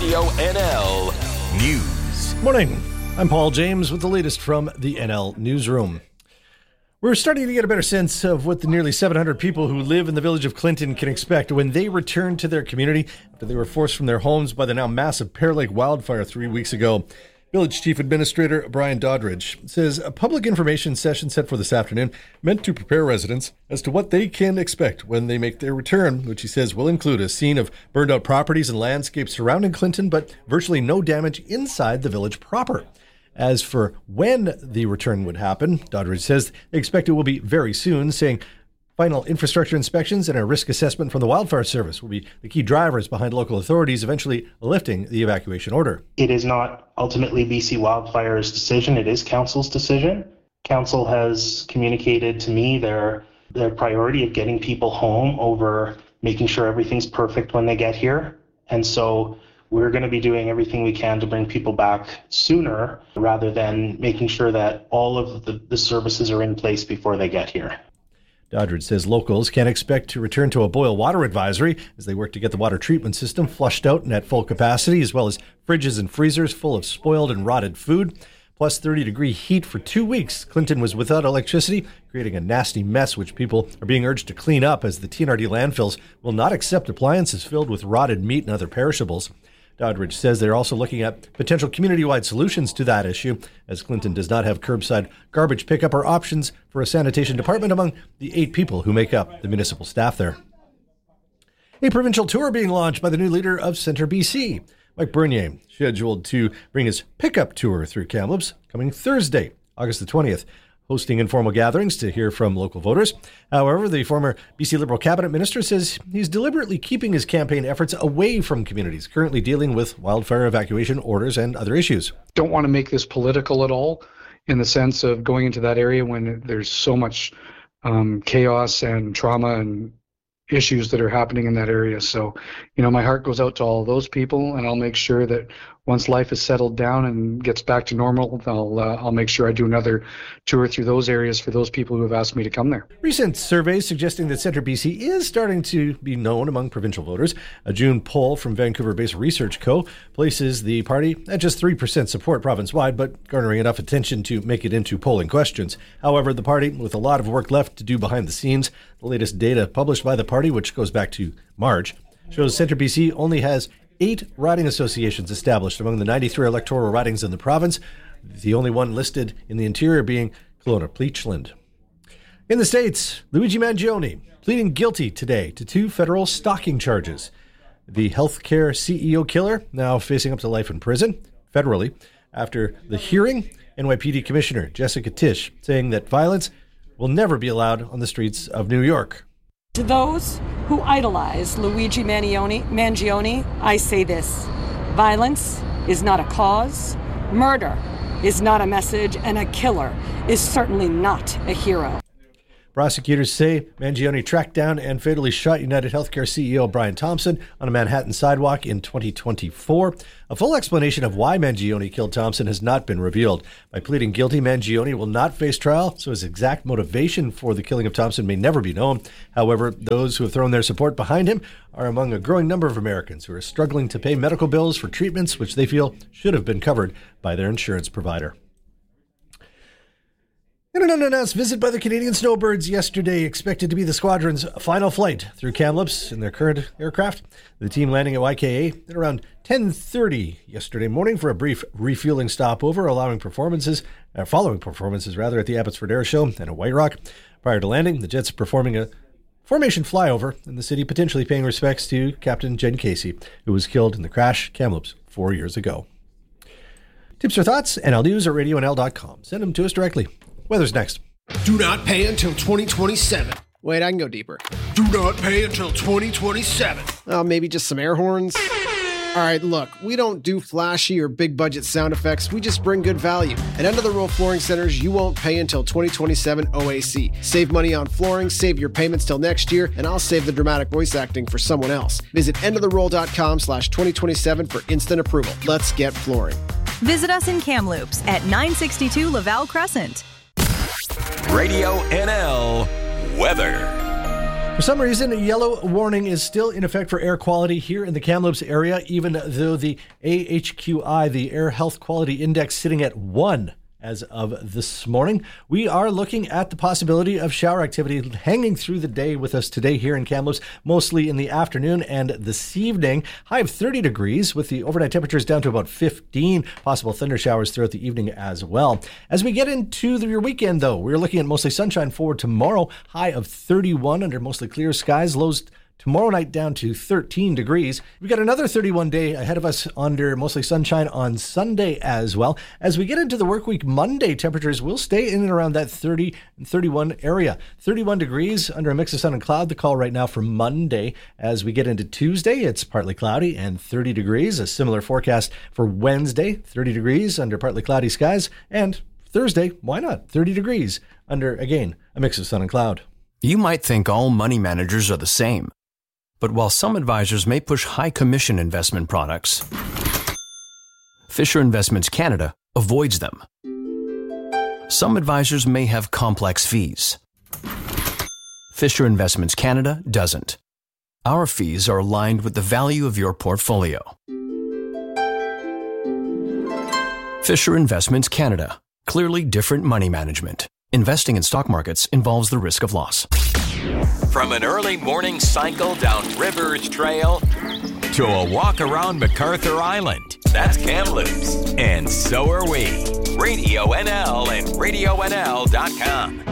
Radio NL News. Morning. I'm Paul James with the latest from the NL Newsroom. We're starting to get a better sense of what the nearly 700 people who live in the village of Clinton can expect when they return to their community after they were forced from their homes by the now massive Pear Lake wildfire 3 weeks ago. Village Chief Administrator Brian Doddridge says a public information session set for this afternoon meant to prepare residents as to what they can expect when they make their return, which he says will include a scene of burned out properties and landscapes surrounding Clinton, but virtually no damage inside the village proper. As for when the return would happen, Doddridge says they expect it will be very soon, saying final infrastructure inspections and a risk assessment from the Wildfire Service will be the key drivers behind local authorities eventually lifting the evacuation order. It is not ultimately BC Wildfire's decision, it is Council's decision. Council has communicated to me their priority of getting people home over making sure everything's perfect when they get here. And so we're going to be doing everything we can to bring people back sooner rather than making sure that all of the services are in place before they get here. Doddridge says locals can expect to return to a boil water advisory as they work to get the water treatment system flushed out and at full capacity, as well as fridges and freezers full of spoiled and rotted food. Plus 30-degree heat for 2 weeks. Clinton was without electricity, creating a nasty mess which people are being urged to clean up as the TNRD landfills will not accept appliances filled with rotted meat and other perishables. Doddridge says they're also looking at potential community-wide solutions to that issue, as Clinton does not have curbside garbage pickup or options for a sanitation department among the 8 people who make up the municipal staff there. A provincial tour being launched by the new leader of Centre BC. Mike Bernier, scheduled to bring his pickup tour through Kamloops coming Thursday, August the 20th. Hosting informal gatherings to hear from local voters. However, the former BC Liberal cabinet minister says he's deliberately keeping his campaign efforts away from communities currently dealing with wildfire evacuation orders and other issues. Don't want to make this political at all in the sense of going into that area when there's so much chaos and trauma and issues that are happening in that area. So, my heart goes out to all those people, and I'll make sure that once life is settled down and gets back to normal, I'll make sure I do another tour through those areas for those people who have asked me to come there. Recent surveys suggesting that Centre BC is starting to be known among provincial voters. A June poll from Vancouver-based Research Co. places the party at just 3% support province-wide, but garnering enough attention to make it into polling questions. However, the party, with a lot of work left to do behind the scenes, the latest data published by the party, which goes back to March, shows Centre BC only has 8 riding associations established among the 93 electoral ridings in the province, the only one listed in the interior being Kelowna-Pleachland. In the States, Luigi Mangione pleading guilty today to 2 federal stalking charges. The healthcare CEO killer now facing up to life in prison, federally, after the hearing, NYPD Commissioner Jessica Tisch saying that violence will never be allowed on the streets of New York. To those who idolize Luigi Mangione, I say this: violence is not a cause, murder is not a message, and a killer is certainly not a hero. Prosecutors say Mangione tracked down and fatally shot United Healthcare CEO Brian Thompson on a Manhattan sidewalk in 2024. A full explanation of why Mangione killed Thompson has not been revealed. By pleading guilty, Mangione will not face trial, so his exact motivation for the killing of Thompson may never be known. However, those who have thrown their support behind him are among a growing number of Americans who are struggling to pay medical bills for treatments which they feel should have been covered by their insurance provider. In an unannounced visit by the Canadian Snowbirds yesterday, expected to be the squadron's final flight through Kamloops in their current aircraft. The team landing at YKA at around 10:30 yesterday morning for a brief refueling stopover, following performances at the Abbotsford Air Show and at White Rock. Prior to landing, the Jets performing a formation flyover in the city, potentially paying respects to Captain Jen Casey, who was killed in the crash Kamloops 4 years ago. Tips or thoughts? NLnews@radionl.com. Send them to us directly. Weather's next. Do not pay until 2027. Wait, I can go deeper. Do not pay until 2027. Maybe just some air horns? All right, look, we don't do flashy or big budget sound effects. We just bring good value. At End of the Row Flooring Centers, you won't pay until 2027 OAC. Save money on flooring, save your payments till next year, and I'll save the dramatic voice acting for someone else. Visit endoftheroll.com/2027 for instant approval. Let's get flooring. Visit us in Kamloops at 962 Laval Crescent. Radio NL weather. For some reason, a yellow warning is still in effect for air quality here in the Kamloops area, even though the AHQI, the Air Health Quality Index, sitting at 1 as of this morning. We are looking at the possibility of shower activity hanging through the day with us today here in Kamloops, mostly in the afternoon and this evening. High of 30 degrees with the overnight temperatures down to about 15. Possible thunder showers throughout the evening as well. As we get into your weekend, though, we're looking at mostly sunshine for tomorrow. High of 31 under mostly clear skies. Lows tomorrow night down to 13 degrees. We've got another 31 day ahead of us under mostly sunshine on Sunday as well. As we get into the work week Monday, temperatures will stay in and around that 30 and 31 area. 31 degrees under a mix of sun and cloud. The call right now for Monday. As we get into Tuesday, it's partly cloudy and 30 degrees. A similar forecast for Wednesday, 30 degrees under partly cloudy skies. And Thursday, why not? 30 degrees under, again, a mix of sun and cloud. You might think all money managers are the same. But while some advisors may push high commission investment products, Fisher Investments Canada avoids them. Some advisors may have complex fees. Fisher Investments Canada doesn't. Our fees are aligned with the value of your portfolio. Fisher Investments Canada. Clearly different money management. Investing in stock markets involves the risk of loss. From an early morning cycle down Rivers Trail to a walk around MacArthur Island, that's Kamloops. And so are we. Radio NL and RadioNL.com.